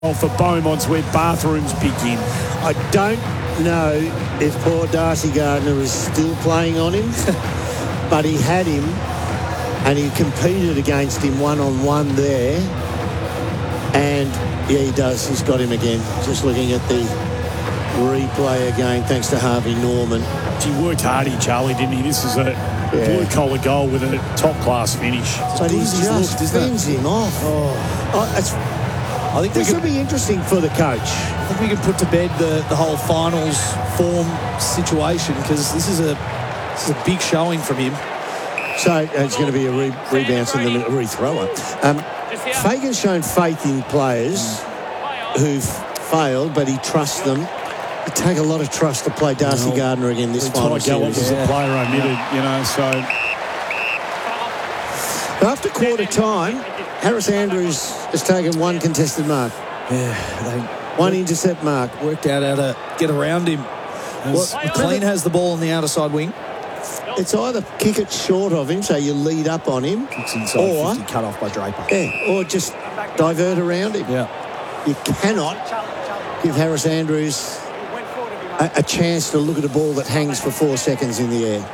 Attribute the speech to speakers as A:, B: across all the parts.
A: For Beaumont's where bathrooms begin.
B: I don't know if poor Darcy Gardner is still playing on him, but he had him and he competed against him one-on-one there. And, yeah, he does. He's got him again. Just looking at the replay again, thanks to Harvey Norman.
A: He worked hard here, Charlie, didn't he? This is a blue-collar goal with a top-class finish.
B: But he just fends him off. I think this will be interesting for the coach.
C: I think we can put to bed the whole finals form situation, because this is a big showing from him.
B: So it's going to be a rebound and then a rethrower. Fagan's shown faith in players who've failed, but he trusts them. It take a lot of trust to play Darcy Gardner again this final series.
A: Was a player omitted, so.
B: After quarter time, Harris Andrews has taken one contested mark. One intercept mark.
C: Worked out how to get around him. McLean has the ball on the outer side wing.
B: It's either kick it short of him, so you lead up on him,
C: kicks inside 50, cut off by Draper.
B: Or just divert around him. You cannot give Harris Andrews a chance to look at a ball that hangs for 4 seconds in the air.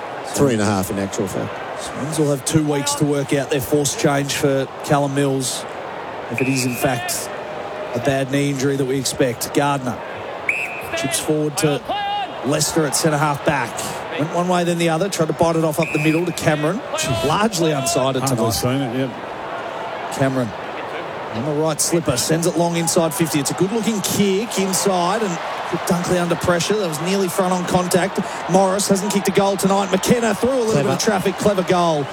B: 3.5 in actual fact.
C: Swans will have 2 weeks to work out their force change for Callum Mills, if it is in fact a bad knee injury that we expect. Gardner chips forward to Lester at centre-half back. Went one way then the other, tried to bite it off up the middle to Cameron. Largely unsided tonight.
A: Seen it,
C: Cameron on the right slipper, sends it long inside 50. It's a good-looking kick inside and put Dunkley under pressure. That was nearly front on contact. Morris hasn't kicked a goal tonight. McKenna through a little bit of traffic. Clever goal.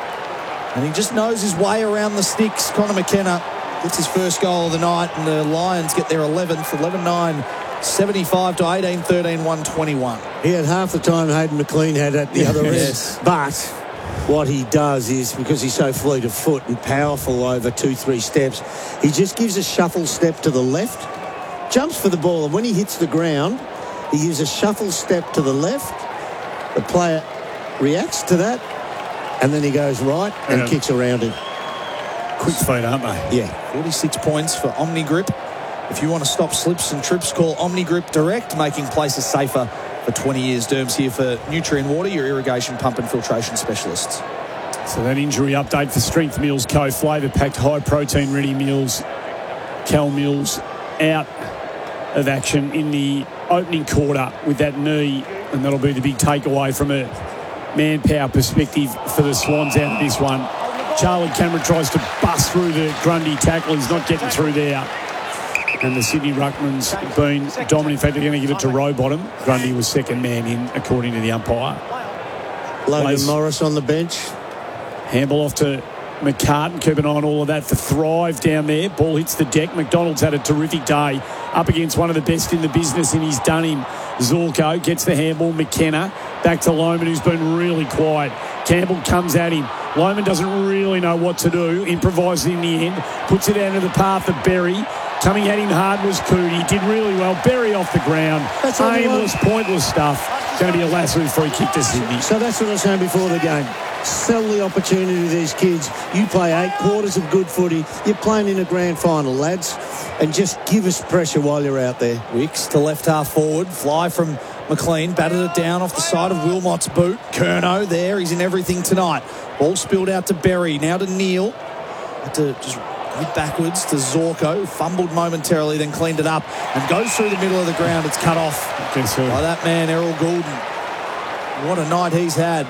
C: And he just knows his way around the sticks. Connor McKenna gets his first goal of the night, and the Lions get their 11th, 11-9, 75 to 18-13, 121.
B: He had half the time Hayden McLean had at the other end. But what he does is, because he's so fleet of foot and powerful over 2-3 steps, he just gives a shuffle step to the left, jumps for the ball, and when he hits the ground, he gives a shuffle step to the left. The player reacts to that, and then he goes right and kicks around him.
A: Quick feet, aren't they?
C: 46 points for OmniGrip. If you want to stop slips and trips, call OmniGrip Direct, making places safer for 20 years. Derms here for Nutrien Water, your irrigation pump and filtration specialists.
A: So that injury update for Strength Meals Co. Flavour-packed high-protein ready meals. Cal Mills out of action in the opening quarter with that knee, and that'll be the big takeaway from a manpower perspective for the Swans out of this one. Charlie Cameron tries to bust through the Grundy tackle. He's not getting through there. And the Sydney Ruckman's been dominant. In fact, they're going to give it to Rowbottom. Grundy was second man in, according to the umpire.
B: Logan Morris on the bench.
A: Handball off to McCartan. Keep an eye on all of that for Thrive down there. Ball hits the deck. McDonald's had a terrific day up against one of the best in the business, and he's done him. Zorko gets the handball. McKenna back to Lohman, who's been really quiet. Campbell comes at him. Lohman doesn't really know what to do. Improvises in the end. Puts it out into the path of Berry. Coming at him hard was Cootie. Did really well. Berry off the ground. That's aimless, pointless stuff. Going to be a lasso free kick to Sydney.
B: So that's what I was saying before the game. Sell the opportunity to these kids. You play 8 quarters of good footy. You're playing in a grand final, lads. And just give us pressure while you're out there.
C: Wicks to left half forward. Fly from McLean. Batted it down off the side of Wilmot's boot. Curnow there. He's in everything tonight. Ball spilled out to Berry. Now to Neal. Had to just go backwards to Zorko. Fumbled momentarily, then cleaned it up. And goes through the middle of the ground. It's cut off by that man, Errol Goulden. What a night he's had.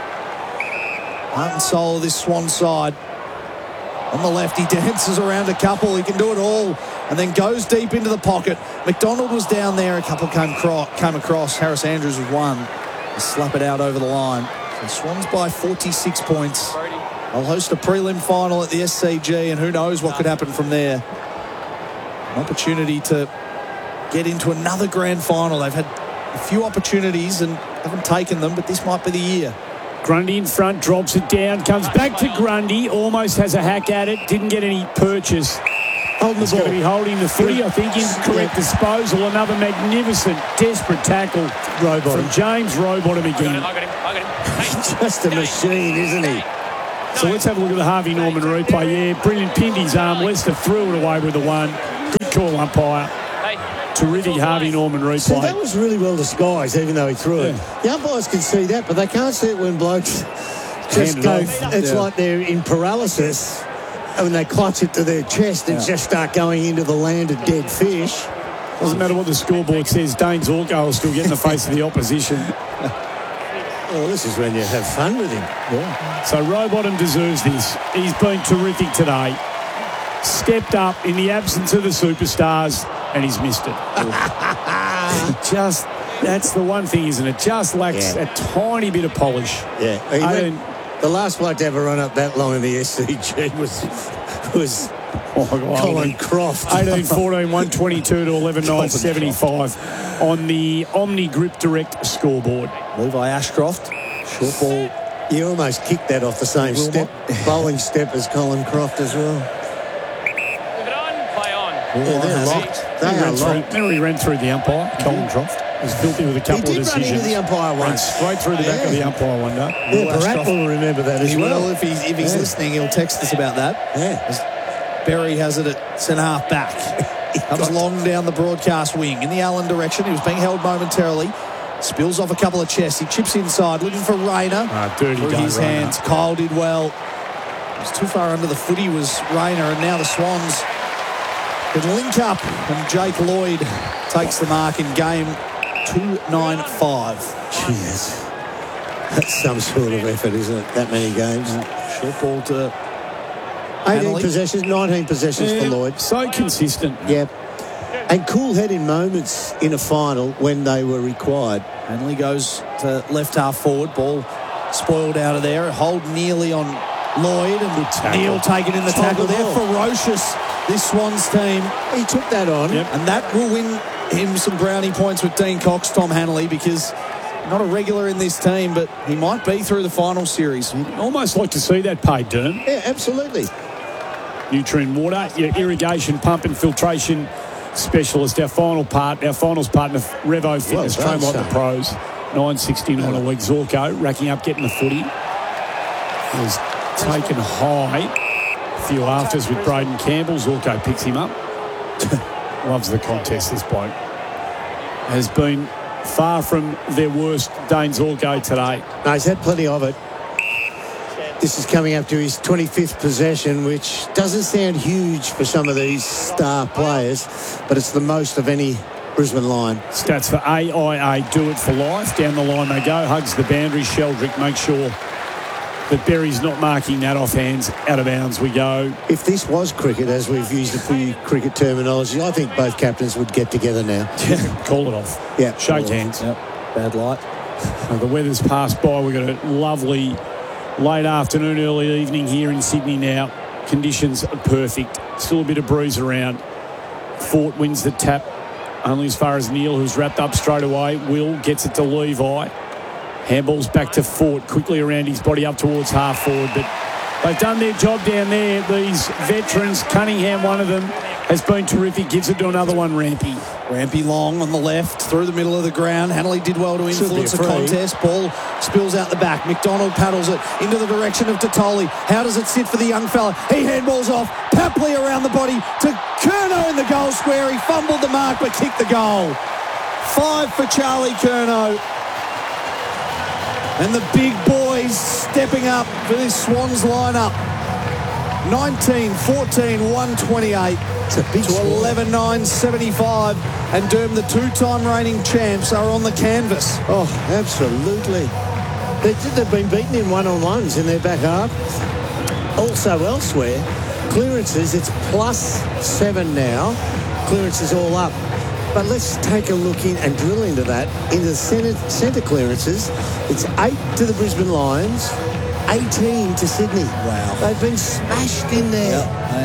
C: Heart and soul of this Swan side. On the left, he dances around a couple. He can do it all. And then goes deep into the pocket. McDonald was down there. A couple came across. Harris Andrews with one. They slap it out over the line. So Swans by 46 points. They'll host a prelim final at the SCG, and who knows what could happen from there. An opportunity to get into another grand final. They've had a few opportunities and haven't taken them, but this might be the year.
A: Grundy in front, drops it down, comes back to Grundy, almost has a hack at it, didn't get any purchase. He's going to be holding the footy, I think, in correct disposal. Another magnificent, desperate tackle from James Rowbottom again.
B: Just a machine, isn't he?
A: So let's have a look at the Harvey Norman replay. Yeah, brilliant. Pinned his arm. Lester threw it away with the one. call, umpire. Terrific Harvey Norman replay.
B: See, that was really well disguised, even though he threw it. The umpires can see that, but they can't see it when blokes just go. It's like they're in paralysis, and when they clutch it to their chest and just start going into the land of dead fish.
A: Doesn't matter what the scoreboard says, Dane Zorko will still get in the face of the opposition.
B: Well, this is when you have fun with him.
C: Yeah.
A: So Rowbottom deserves this. He's been terrific today. Stepped up in the absence of the superstars, and he's missed it. That's the one thing, isn't it? Just lacks a tiny bit of polish.
B: Yeah. The last bloke to ever run up that long in the SCG was Colin Croft.
A: 18-14, 122 to 11-9, 75 on the Omni Grip Direct scoreboard.
C: Levi Ashcroft, short ball.
B: You almost kicked that off the same bowling step as Colin Croft as well. Yeah, they're locked. They are locked.
A: Remember he ran through the umpire, Colin Croft. He's filthy with a couple of decisions.
B: He did run into the umpire once.
A: Ran straight through the back of the umpire one day.
B: Yeah, Barat will remember that as well.
C: If he's listening, he'll text us about that.
B: Yeah.
C: Berry has it at centre-half back. Comes long down the broadcast wing. In the Allen direction, he was being held momentarily. Spills off a couple of chests. He chips inside, looking for Rayner.
A: Dirty
C: through his hands. Kyle did well. He was too far under the footy was Rayner, and now the Swans can link up, and Jake Lloyd takes the mark in game 295.
B: Jeez. That's some sort of effort, isn't it? That many games.
C: Short ball to
B: 18 possessions, 19 possessions for Lloyd.
A: So consistent.
B: Yep. And cool head in moments in a final when they were required.
C: Hanley goes to left half forward. Ball spoiled out of there. Hold nearly on Lloyd, and Neil taken in the tackle there. Ferocious, this Swans team.
B: He took that on.
A: Yep.
C: And that will win him some brownie points with Dean Cox, Tom Hanley, because not a regular in this team, but he might be through the final series.
A: Almost like to see that paid, Dern.
B: Yeah, absolutely.
A: Nutrient Water, your irrigation pump and filtration specialist. Our finals partner, Revo Fitness, trained like the pros. 9.69 a week. Zorko racking up, getting the footy. Was taken high. A few afters with Braden Campbell. Zorko picks him up. Loves the contest, this bloke. Has been far from their worst, Dane Zorko, today.
B: No, he's had plenty of it. This is coming up to his 25th possession, which doesn't sound huge for some of these star players, but it's the most of any Brisbane Lion.
A: Stats for AIA, do it for life. Down the line they go. Hugs the boundary. Sheldrick makes sure that Berry's not marking that off hands. Out of bounds we go.
B: If this was cricket, as we've used a few cricket terminology, I think both captains would get together now.
A: Call it off.
B: Yeah.
A: Shake hands.
C: Yep. Bad light.
A: The weather's passed by. We've got a lovely late afternoon, early evening here in Sydney now. Conditions are perfect. Still a bit of breeze around. Fort wins the tap. Only as far as Neil, who's wrapped up straight away. Will gets it to Levi. Handball's back to Fort. Quickly around his body up towards half forward. But they've done their job down there. These veterans, Cunningham, one of them, has been terrific. Gives it to another one, Rampy.
C: Rampy long on the left, through the middle of the ground. Hanley did well to influence the contest. Ball spills out the back. McDonald paddles it into the direction of Totoli. How does it sit for the young fella? He handballs off. Papley around the body to Curnow in the goal square. He fumbled the mark but kicked the goal. 5 for Charlie Curnow. And the big boys stepping up for this Swans lineup. 19-14, 128 to 11-9-75. And Durham, the two-time reigning champs, are on the canvas.
B: Oh, absolutely. They've been beaten in one-on-ones in their back half. Also elsewhere, clearances, it's +7 now. Clearances all up. But let's take a look in and drill into that. In the centre clearances, it's 8 to the Brisbane Lions, 18 to Sydney.
C: Wow.
B: They've been smashed in there.
C: Yeah, they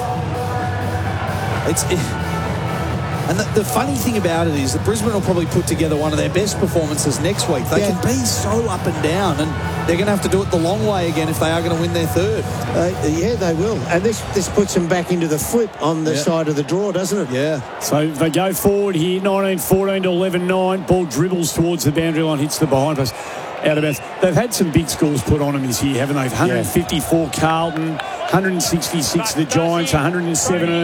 C: have. And the funny thing about it is that Brisbane will probably put together one of their best performances next week. They can be so up and down, and they're going to have to do it the long way again if they are going to win their third.
B: Yeah, they will. And this puts them back into the flip on the side of the draw, doesn't it?
C: Yeah.
A: So they go forward here, 19-14 to 11-9. Ball dribbles towards the boundary line, hits the behind post. Out of bounds. They've had some big scores put on them this year, haven't they? 154 Carlton, 166 the Giants, 117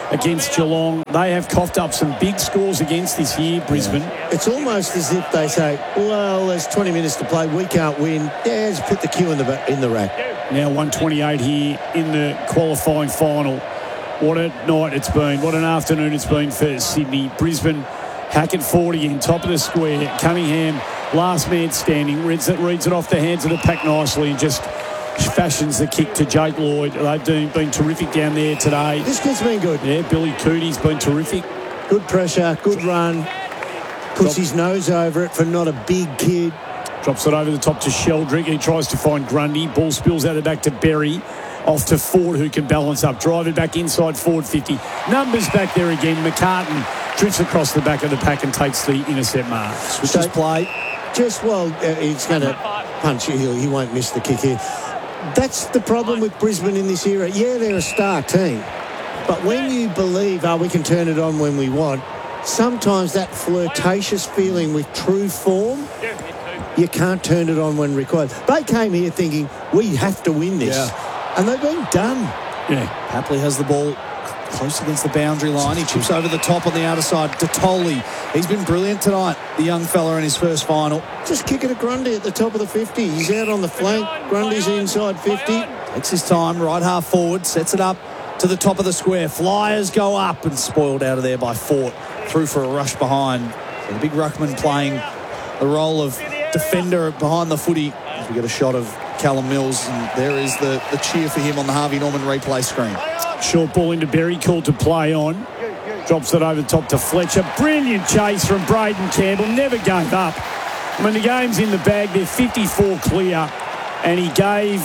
A: against Geelong. They have coughed up some big scores against this year, Brisbane.
B: It's almost as if they say, well, there's 20 minutes to play. We can't win. Yeah, just put the cue in the rack.
A: Now 128 here in the qualifying final. What a night it's been. What an afternoon it's been for Sydney. Brisbane, Hackett forward again, top of the square. Cunningham, last man standing, reads it off the hands of the pack nicely and just fashions the kick to Jake Lloyd. They've been terrific down there today.
B: This kid's been good.
A: Yeah, Billy Cootie's been terrific.
B: Good pressure, good run. Puts his nose over it for not a big kid.
A: Drops it over the top to Sheldrick. He tries to find Grundy. Ball spills out the back to Berry. Off to Ford, who can balance up. Drive it back inside Ford 50. Numbers back there again. McCartan drifts across the back of the pack and takes the intercept mark.
C: Switches play.
B: He's going to punch. He won't miss the kick here. That's the problem with Brisbane in this era. Yeah, they're a star team. But when you believe, we can turn it on when we want, sometimes that flirtatious feeling with true form, you can't turn it on when required. They came here thinking, we have to win this. Yeah. And they've been done.
A: Yeah.
C: Papley has the ball close against the boundary line. He chips over the top on the outer side. Detoli, he's been brilliant tonight, the young fella in his first final.
B: Just kick it at Grundy at the top of the 50. He's out on the flank. Grundy's inside 50.
C: Takes his time, right half forward, sets it up to the top of the square. Flyers go up and spoiled out of there by Fort. Through for a rush behind. So the big ruckman playing the role of defender behind the footy. As we get a shot of Callum Mills, and there is the cheer for him on the Harvey Norman replay screen.
A: Short ball into Berry, called to play on. Drops it over the top to Fletcher. Brilliant chase from Braden Campbell. Never gave up. When the game's in the bag, they're 54 clear, and he gave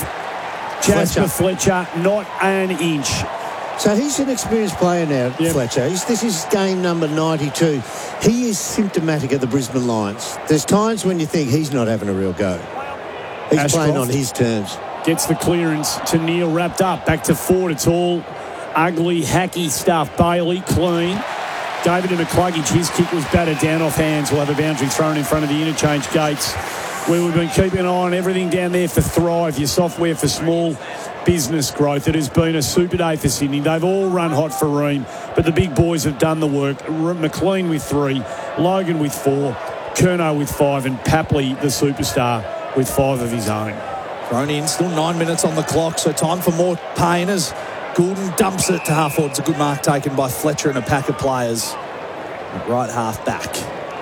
A: Jasper Fletcher not an inch.
B: So he's an experienced player now, yep. Fletcher. This is game number 92. He is symptomatic of the Brisbane Lions. There's times when you think he's not having a real go. He's Ashcroft playing on his terms.
A: Gets the clearance to Neil, wrapped up. Back to Ford. It's all ugly, hacky stuff. Bailey, clean. David to McCluggage. His kick was battered down off hands. We'll have a boundary thrown in front of the interchange gates, where we've been keeping an eye on everything down there for Thrive, your software for small business growth. It has been a super day for Sydney. They've all run hot for Ream, but the big boys have done the work. McLean with 3, Logan with 4, Curnow with 5, and Papley, the superstar, with 5 of his own.
C: Thrown in, still 9 minutes on the clock, so time for more pain as Goulden dumps it to half forward. It's a good mark taken by Fletcher and a pack of players. Right half back.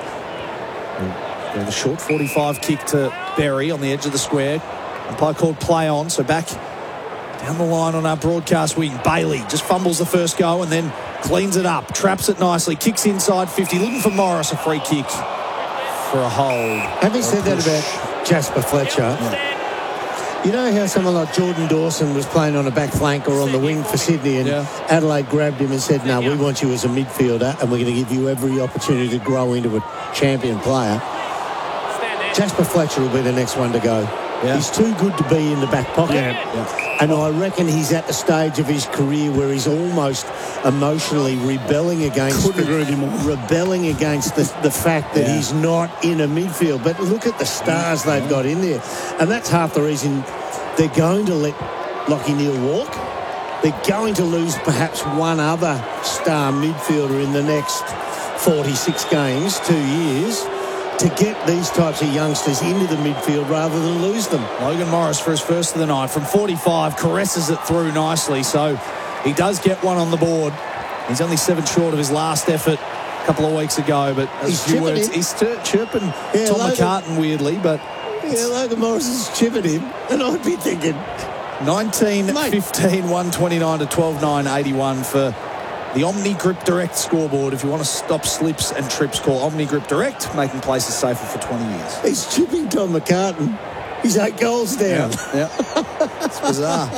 C: The short 45 kick to Berry on the edge of the square. Umpire called play on, so back down the line on our broadcast wing. Bailey just fumbles the first go and then cleans it up, traps it nicely, kicks inside 50, looking for Morris, a free kick for a hold.
B: Having said that about Jasper Fletcher, you know how someone like Jordan Dawson was playing on a back flank or on the wing for Sydney, and Adelaide grabbed him and said, no, we want you as a midfielder and we're going to give you every opportunity to grow into a champion player. Jasper Fletcher will be the next one to go. Yeah. He's too good to be in the back pocket. And I reckon he's at the stage of his career where he's almost emotionally rebelling against the fact that he's not in a midfield. But look at the stars they've got in there. And that's half the reason they're going to let Lachie Neale walk. They're going to lose perhaps one other star midfielder in the next 46 games, 2 years, to get these types of youngsters into the midfield rather than lose them.
C: Logan Morris for his first of the night from 45 caresses it through nicely, so he does get one on the board. He's only 7 short of his last effort a couple of weeks ago, but
B: he's chirping
C: Tom McCartan weirdly, but
B: Logan Morris is chipping him, and I'd be thinking
C: 19-15, 129 to 12-9, 81 for the Omni Grip Direct scoreboard. If you want to stop slips and trips, call Omni Grip Direct, making places safer for 20 years.
B: He's chipping Tom McCartan. He's 8 goals down.
C: Yeah. It's bizarre.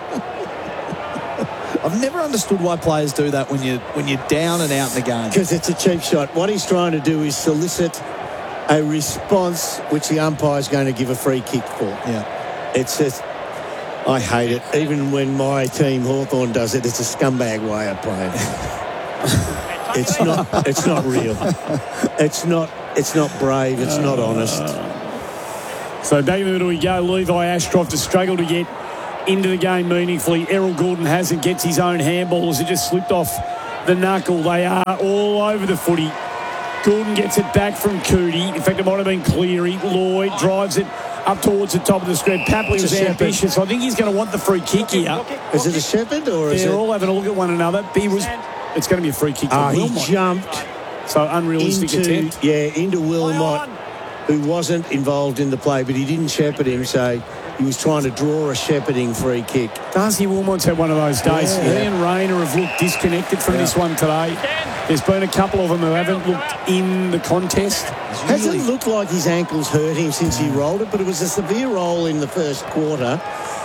C: I've never understood why players do that when you're down and out in the game.
B: Because it's a cheap shot. What he's trying to do is solicit a response which the umpire's going to give a free kick for.
C: Yeah.
B: It's just, I hate it. Even when my team, Hawthorn, does it, it's a scumbag way of playing. It's not real. It's not brave. It's not honest.
A: So back in the middle we go. Levi Ashcroft has struggled to get into the game meaningfully. Errol Gordon hasn't, gets his own handball as it just slipped off the knuckle. They are all over the footy. Goulden gets it back from Cootie. In fact, it might have been Cleary. Lloyd drives it up towards the top of the square. Papley was ambitious. I think he's going to want the free kick here.
B: Is it a Shepherd or is it?
A: They're all having a look at one another. It's going to be a free kick.
B: He jumped.
A: So unrealistic attempt.
B: Yeah, into Wilmot, who wasn't involved in the play, but he didn't shepherd him, so he was trying to draw a shepherding free kick.
A: Darcy Wilmot's had one of those days. He and Rayner have looked disconnected from this one today. There's been a couple of them who haven't looked in the contest.
B: Hasn't looked like his ankles hurt him since he rolled it, but it was a severe roll in the first quarter.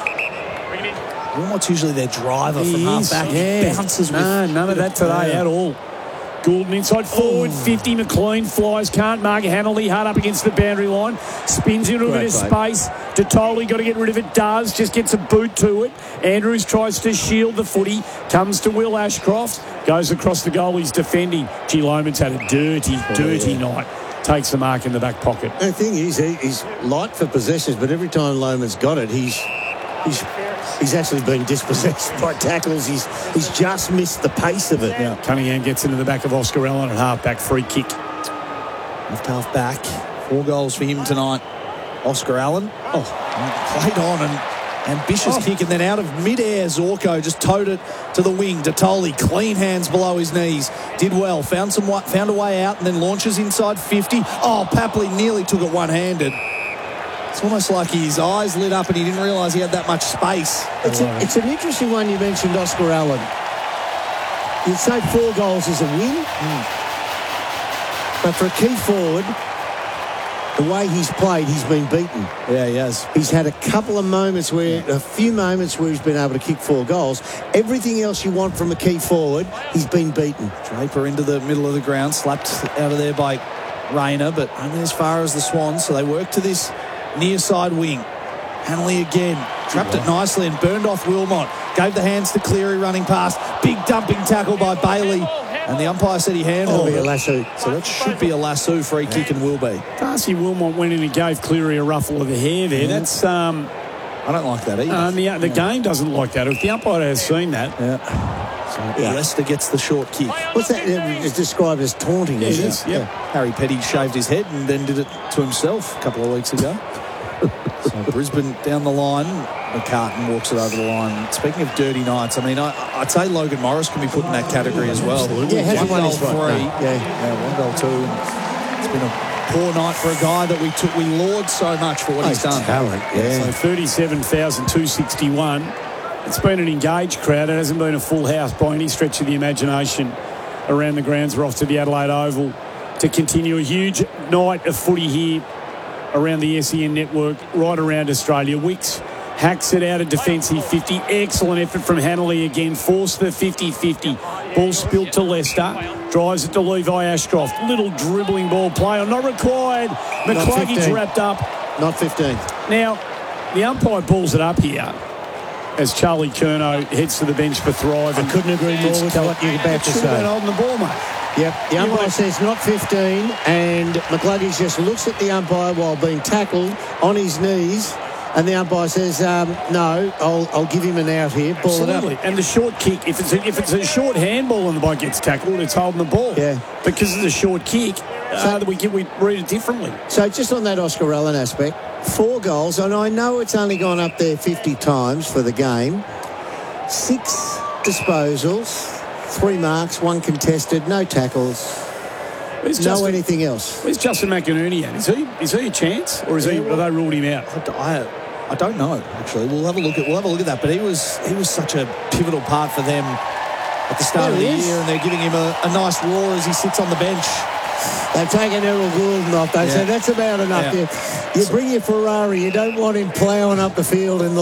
C: Wilmot's usually their driver from half-back.
A: Yeah.
C: Bounces with
A: none of that today at all. Goulden inside forward, 50. McLean flies, can't mark Hanley, hard up against the boundary line. Spins into a bit of space. Detoli got to get rid of it, does. Just gets a boot to it. Andrews tries to shield the footy. Comes to Will Ashcroft. Goes across the goal, he's defending. G. Loman's had a dirty night. Takes the mark in the back pocket.
B: The thing is, he's light for possessions, but every time Loman's got it, he's actually been dispossessed by tackles. He's just missed the pace of it.
A: Yeah. Cunningham gets into the back of Oscar Allen at half-back, free kick.
C: Left half-back. 4 goals for him tonight. Oscar Allen. Played on and ambitious kick, and then out of mid-air, Zorko just towed it to the wing. Detoli, clean hands below his knees. Did well. Found a way out and then launches inside 50. Papley nearly took it one-handed. It's almost like his eyes lit up and he didn't realise he had that much space.
B: It's an interesting one. You mentioned Oscar Allen. You'd say 4 goals is a win. But for a key forward, the way he's played, he's been beaten.
C: Yeah, he has.
B: He's had a few moments where he's been able to kick 4 goals. Everything else you want from a key forward, he's been beaten.
C: Draper into the middle of the ground, slapped out of there by Rayner, but only as far as the Swans, so they work to this near side wing. Hanley again. Trapped it nicely and burned off Wilmot. Gave the hands to Cleary running past. Big dumping tackle by Bailey. And the umpire said he handled it.
B: A lasso.
C: So that should be a lasso free kick and will be.
A: Darcy Wilmot went in and gave Cleary a ruffle of the hair there. That's
C: I don't like that either.
A: The game doesn't like that. If the umpire has seen that.
C: Leicester gets the short kick.
B: What's that? It's described as taunting, isn't it?
A: Yeah.
C: Harry Petty shaved his head and then did it to himself a couple of weeks ago. So Brisbane down the line. McCartan walks it over the line. Speaking of dirty nights, I mean, I'd say Logan Morris can be put in that category as well.
B: Yeah,
C: one goal, 3.
B: Yeah,
C: 1 goal, 2. It's been a poor night for a guy that we laud so much for what he's done.
B: Talent, yeah.
A: So 37,261. It's been an engaged crowd. It hasn't been a full house by any stretch of the imagination around the grounds. We're off to the Adelaide Oval to continue a huge night of footy here around the SEN network, right around Australia. Wicks hacks it out of defensive 50. Excellent effort from Hanley again. Forced the 50-50. Ball spilled to Leicester. Drives it to Levi Ashcroft. Little dribbling ball play on. Not required. McCluggage wrapped up.
B: Not 15.
A: Now, the umpire balls it up here as Charlie Curnow heads to the bench for Thrive.
B: I couldn't agree more with what you're about to say.
A: Should have been holding the ball, mate.
B: Yep, the umpire says not 15, and McCluggage just looks at the umpire while being tackled on his knees, and the umpire says, no, I'll give him an out here, ball
A: Absolutely.
B: it up.
A: And the short kick, if it's a short handball and the bloke gets tackled, it's holding the ball.
B: Yeah.
A: Because it's a short kick, we read it differently.
B: So just on that Oscar Allen aspect, 4 goals, and I know it's only gone up there 50 times for the game, 6 disposals, 3 marks, 1 contested, no tackles, anything else.
A: Where's Justin McInerney at? Is he a chance, or have they ruled him out?
C: I don't know, actually. We'll have a look at that. But he was such a pivotal part for them at the start of the year, and they're giving him a nice roar as he sits on the bench.
B: They've taken Errol Goulden off. They say that's about enough.
C: Yeah.
B: You bring your Ferrari. You don't want him ploughing up the field in the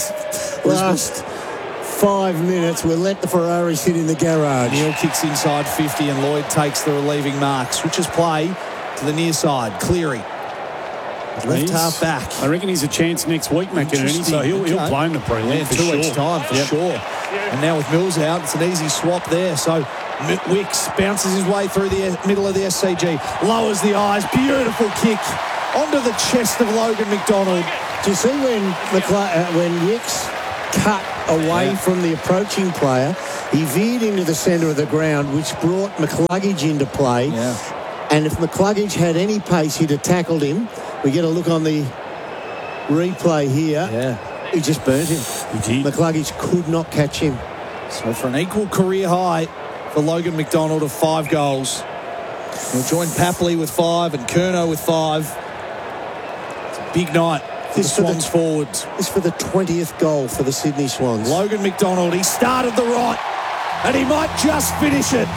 B: last 5 minutes. We'll let the Ferrari sit in the garage.
C: Neil kicks inside 50 and Lloyd takes the relieving mark. Switches play to the near side. Cleary. Left half back.
A: I reckon he's a chance next week, McInerney, so he'll play in the prelim for
C: 2 weeks' time, for sure. And now with Mills out, it's an easy swap there. So Wicks bounces his way through the middle of the SCG, lowers the eyes, beautiful kick onto the chest of Logan McDonald.
B: Do you see when Wicks cut away from the approaching player. He veered into the centre of the ground, which brought McCluggage into play.
C: Yeah.
B: And if McCluggage had any pace, he'd have tackled him. We get a look on the replay here.
C: Yeah.
B: He just burnt him.
A: He did.
B: McCluggage could not catch him.
C: So for an equal career high for Logan McDonald of 5 goals. He'll join Papley with 5 and Curnow with 5. It's a big night for the Swans forwards.
B: This for the 20th goal for the Sydney Swans.
C: Logan McDonald, he started the right and he might just finish it.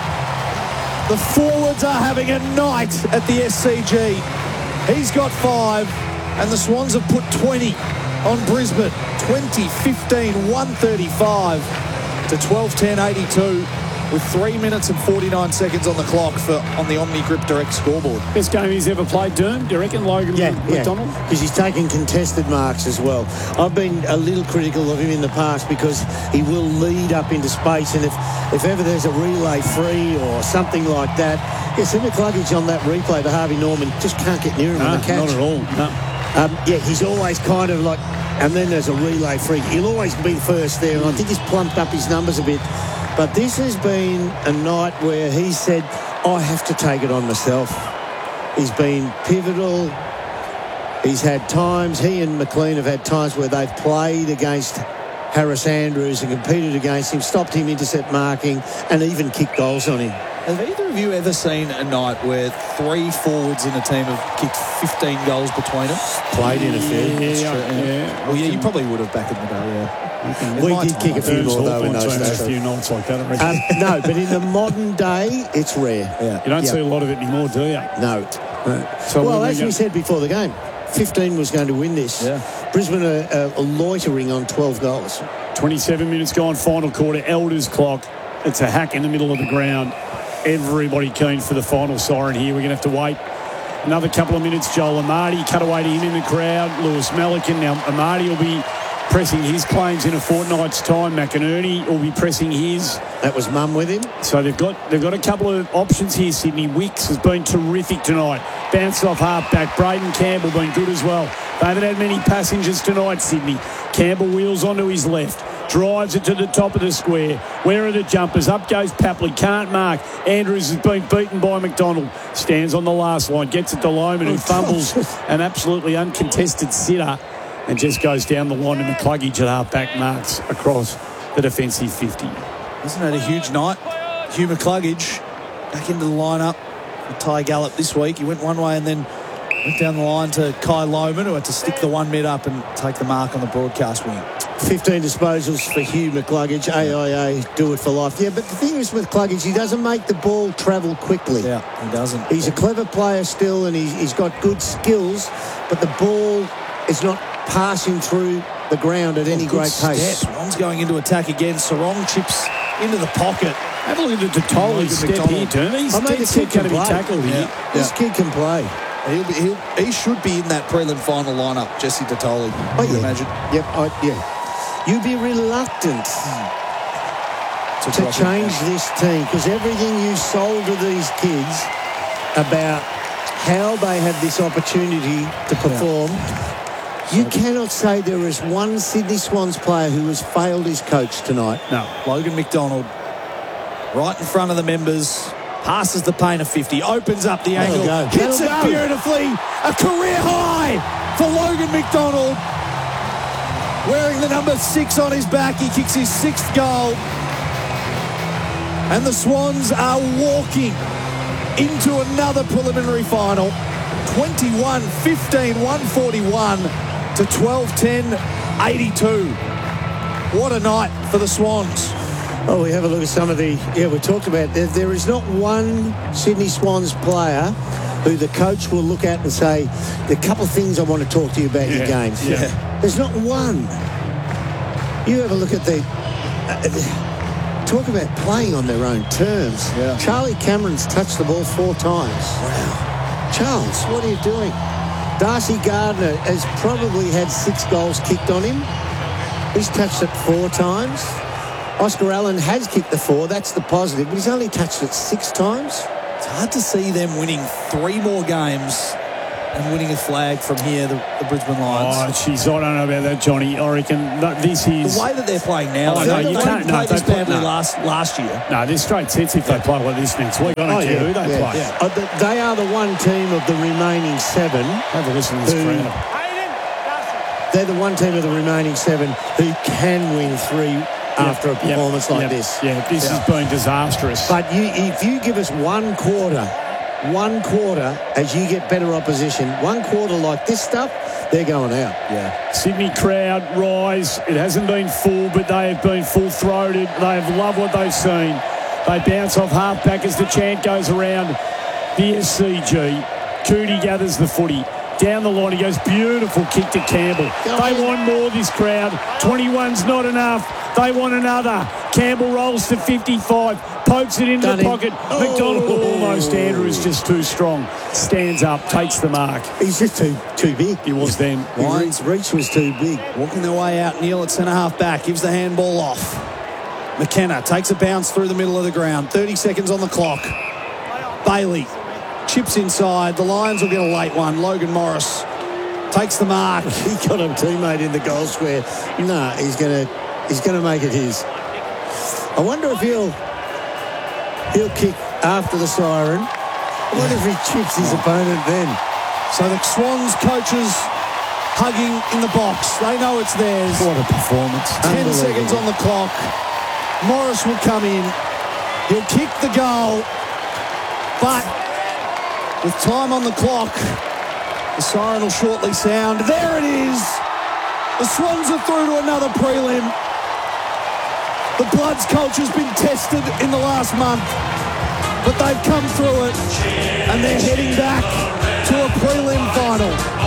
C: The forwards are having a night at the SCG. He's got 5 and the Swans have put 20 on Brisbane. 20-15, 135 to 12-10-82 with 3 minutes and 49 seconds on the clock on the Omni Grip Direct scoreboard.
A: Best game he's ever played, Durham, do you reckon, Logan McDonald?
B: Because he's taking contested marks as well. I've been a little critical of him in the past because he will lead up into space, and if ever there's a relay free or something like that, see McCluggage on that replay to Harvey Norman just can't get near him on the catch.
A: Not at all, no.
B: He's always kind of like, and then there's a relay free. He'll always be first there, and I think he's plumped up his numbers a bit. But this has been a night where he said, I have to take it on myself. He's been pivotal. He's had times, he and McLean have had times where they've played against Harris Andrews and competed against him, stopped him intercept marking, and even kicked goals on him.
C: Have either of you ever seen a night where 3 forwards in a team have kicked 15 goals between them?
B: Played in a few.
C: Yeah. Well, yeah, you probably would have back in the day, yeah.
B: We did kick a few more, though, in those days.
A: A few nights like that, I reckon.
B: No, but in the modern day, it's rare.
C: Yeah.
A: You don't see a lot of it anymore, do you?
B: No.
A: So
B: well, as we said before the game, 15 was going to win this.
C: Yeah.
B: Brisbane are loitering on 12 goals.
A: 27 minutes gone, final quarter, Elders clock. It's a hack in the middle of the ground. Everybody keen for the final siren here. We're going to have to wait another couple of minutes. Joel Amati, cut away to him in the crowd. Lewis Melican. Now, Amati will be pressing his claims in a fortnight's time. McInerney will be pressing his.
B: That was Mum with him.
A: So they've got a couple of options here, Sydney. Wicks has been terrific tonight. Bounced off half-back. Braden Campbell been good as well. They haven't had many passengers tonight, Sydney. Campbell wheels onto his left. Drives it to the top of the square. Where are the jumpers? Up goes Papley. Can't mark. Andrews has been beaten by McDonald. Stands on the last line. Gets it to Loman, who fumbles an absolutely uncontested sitter and just goes down the line, and McCluggage at half-back marks across the defensive 50.
C: Isn't that a huge night? Hugh McCluggage back into the lineup for Ty Gallup this week. He went one way and then went down the line to Kai Loman, who had to stick the 1 mid up and take the mark on the broadcast wing.
B: 15 disposals for Hugh McCluggage. AIA, do it for life. Yeah, but the thing is with McCluggage, he doesn't make the ball travel quickly.
C: Yeah, he doesn't.
B: He's a clever player still, and he's got good skills, but the ball is not passing through the ground at any great pace.
C: Swans going into attack again. Sarong chips into the pocket.
A: Have a look at the Totoli's step here, Turner. He's dead set going to be tackled here.
B: This kid can play.
C: He should be in that prelim final lineup, Jesse Tatoli.
B: Oh, yeah.
C: Imagine.
B: Yep, You'd be reluctant to change this team because everything you sold to these kids about how they had this opportunity to perform, you cannot say there is one Sydney Swans player who has failed his coach tonight.
C: No. Logan McDonald, right in front of the members, passes the paint of 50, opens up the angle, hits it beautifully. A career high for Logan McDonald. Wearing the number 6 on his back, he kicks his 6th goal. And the Swans are walking into another preliminary final. 21-15, 141 to 12-10, 82. What a night for the Swans.
B: Oh, we have a look at some of the... Yeah, we talked about... There is not one Sydney Swans player who the coach will look at and say, there are a couple of things I want to talk to you about your games.
C: Yeah.
B: There's not one. You have a look at the... talk about playing on their own terms.
C: Yeah.
B: Charlie Cameron's touched the ball 4 times. Wow. Charles, what are you doing? Darcy Gardner has probably had 6 goals kicked on him. He's touched it 4 times. Oscar Allen has kicked the 4. That's the positive. But he's only touched it 6 times.
C: It's hard to see them winning 3 more games and winning a flag from here, the Brisbane Lions.
A: Oh, jeez, I don't know about that, Johnny. I reckon that this is...
C: The way that they're playing now,
A: Oh,
C: they
A: no, you
C: didn't
A: can't-
C: play
A: no,
C: this
A: they-
C: badly
A: no.
C: last year.
A: No, they're straight sets if they play like this next week. I don't care who they play.
C: Yeah.
B: They are the one team of the remaining 7.
A: Have a listen to this
B: Who-
A: crowd.
B: They're the one team of the remaining 7 who can win 3 after a performance like this.
A: Yeah, this has been disastrous.
B: But if you give us one quarter as you get better opposition, one quarter like this stuff, they're going out.
C: Yeah.
A: Sydney crowd rise. It hasn't been full, but they have been full-throated. They have loved what they've seen. They bounce off half-back as the chant goes around the SCG. Cootie gathers the footy. Down the line, he goes, beautiful kick to Campbell. They want more, this crowd. 21's not enough. They want another. Campbell rolls to 55, pokes it into the pocket. McDonald almost, Andrew is just too strong. Stands up, takes the mark.
B: He's just too big.
A: He was then.
B: His reach was too big.
C: Walking their way out, Neil at centre-half back, gives the handball off. McKenna takes a bounce through the middle of the ground. 30 seconds on the clock. Bailey chips inside. The Lions will get a late one. Logan Morris takes the mark.
B: He got a teammate in the goal square. No, he's gonna make it his. I wonder if he'll kick after the siren. I wonder if he chips his opponent then.
C: So the Swans coaches hugging in the box. They know it's theirs.
A: What a performance.
C: 10 seconds on the clock. Morris will come in. He'll kick the goal. But with time on the clock, the siren will shortly sound. There it is. The Swans are through to another prelim. The Bloods culture's been tested in the last month, but they've come through it, and they're heading back to a prelim final.